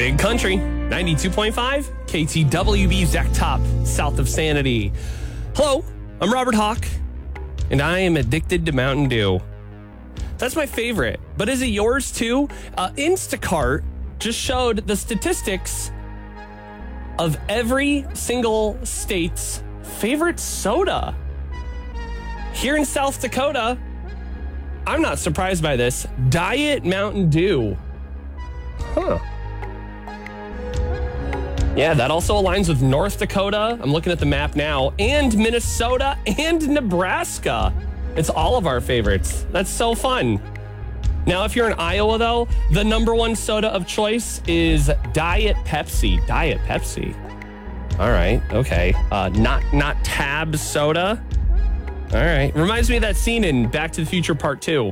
Big Country, 92.5, KTWB Zach Top, south of Sanity. Hello, I'm Robert Hawk, and I am addicted to Mountain Dew. That's my favorite, but is it yours too? Instacart just showed the statistics of every single state's favorite soda. Here in South Dakota, I'm not surprised by this. Diet Mountain Dew. Huh. Yeah, that also aligns with North Dakota. I'm looking at the map now. And Minnesota and Nebraska. It's all of our favorites. That's so fun. Now, if you're in Iowa, though, the number one soda of choice is Diet Pepsi. Diet Pepsi. All right, okay. Not Tab soda. All right. Reminds me of that scene in Back to the Future Part 2.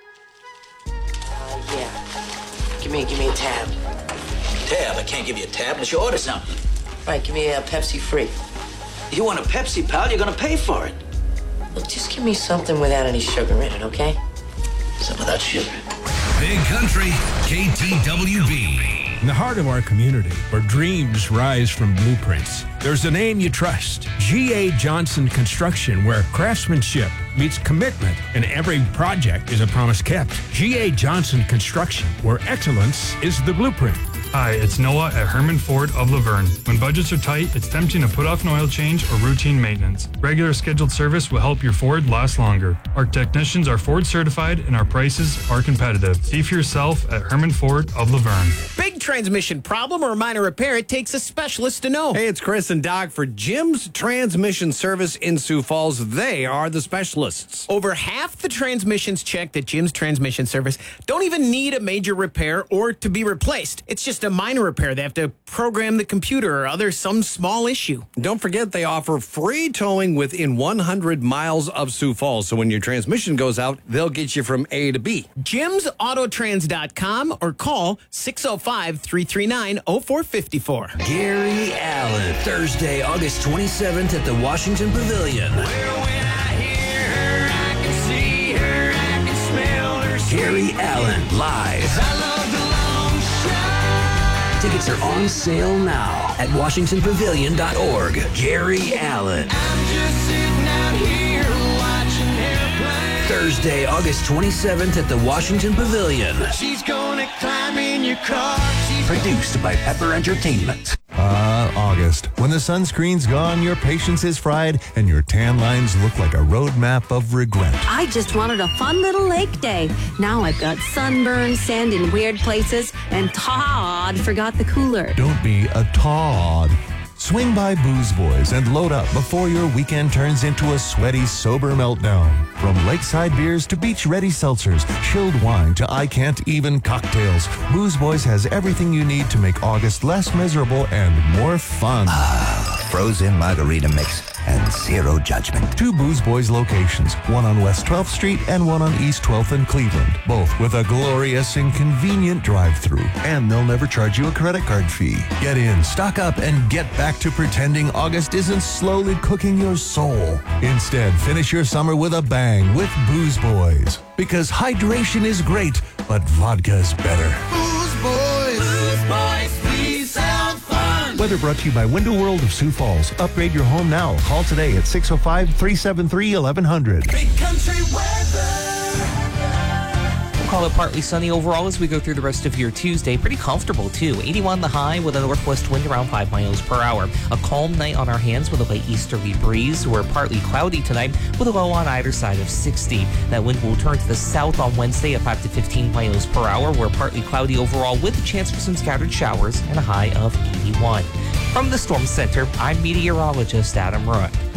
Yeah. Give me a tab. Tab? I can't give you a tab unless you order something. Right, give me a Pepsi free. You want a Pepsi, pal? You're gonna pay for it. Look, just give me something without any sugar in it, okay? Some of that sugar. Big Country, KTWB. In the heart of our community, where dreams rise from blueprints, there's a name you trust. G.A. Johnson Construction, where craftsmanship meets commitment and every project is a promise kept. G.A. Johnson Construction, where excellence is the blueprint. Hi, it's Noah at Herman Ford of Laverne. When budgets are tight, it's tempting to put off an oil change or routine maintenance. Regular scheduled service will help your Ford last longer. Our technicians are Ford certified and our prices are competitive. See for yourself at Herman Ford of Laverne. Big transmission problem or minor repair, it takes a specialist to know. Hey, it's Chris and Doc for Jim's Transmission Service in Sioux Falls. They are the specialists. Over half the transmissions checked at Jim's Transmission Service don't even need a major repair or to be replaced. It's just a minor repair. They have to program the computer or some small issue. Don't forget they offer free towing within 100 miles of Sioux Falls. So when your transmission goes out, they'll get you from A to B. JimsAutotrans.com or call 605-339-0454. Gary Allen, Thursday, August 27th at the Washington Pavilion. Gary Allen, live. Tickets are on sale now at WashingtonPavilion.org. Gary Allen. Thursday, August 27th at the Washington Pavilion. She's gonna climb in your car. Produced by Pepper Entertainment. August. When the sunscreen's gone, your patience is fried, and your tan lines look like a roadmap of regret. I just wanted a fun little lake day. Now I've got sunburn, sand in weird places, and Todd forgot the cooler. Don't be a Todd. Swing by Booze Boys and load up before your weekend turns into a sweaty, sober meltdown. From lakeside beers to beach-ready seltzers, chilled wine to I-can't-even cocktails, Booze Boys has everything you need to make August less miserable and more fun. Frozen margarita mix and zero judgment. 2 Booze Boys locations, one on West 12th Street and one on East 12th in Cleveland, both with a glorious and convenient drive-thru. And they'll never charge you a credit card fee. Get in, stock up, and get back to pretending August isn't slowly cooking your soul. Instead, finish your summer with a bang with Booze Boys. Because hydration is great, but vodka's better. Booze Boys. Booze Boys, please sound fun. Weather brought to you by Window World of Sioux Falls. Upgrade your home now. Call today at 605-373-1100. Big Country weather. Call it partly sunny overall as we go through the rest of your Tuesday. Pretty comfortable, too. 81 the high with a northwest wind around 5 miles per hour. A calm night on our hands with a light easterly breeze. We're partly cloudy tonight with a low on either side of 60. That wind will turn to the south on Wednesday at 5 to 15 miles per hour. We're partly cloudy overall with a chance for some scattered showers and a high of 81. From the Storm Center, I'm meteorologist Adam Roy.